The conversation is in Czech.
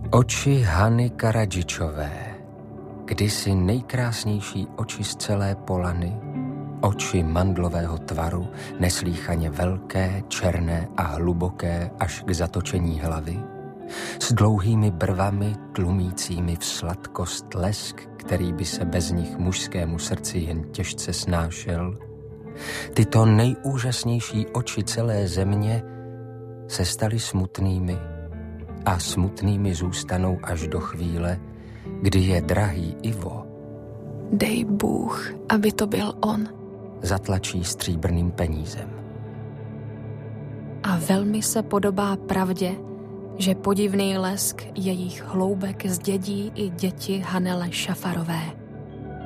Oči Hany Karadžičové, kdysi nejkrásnější oči z celé Polany, oči mandlového tvaru, neslýchaně velké, černé a hluboké až k zatočení hlavy, s dlouhými brvami tlumícími v sladkost lesk, který by se bez nich mužskému srdci jen těžce snášel. Tyto nejúžasnější oči celé země se staly smutnými a smutnými zůstanou až do chvíle, kdy je drahý Ivo, dej Bůh, aby to byl on, zatlačí stříbrným penízem. A velmi se podobá pravdě, že podivný lesk jejich hloubek zdědí i děti Hanele Šafarové.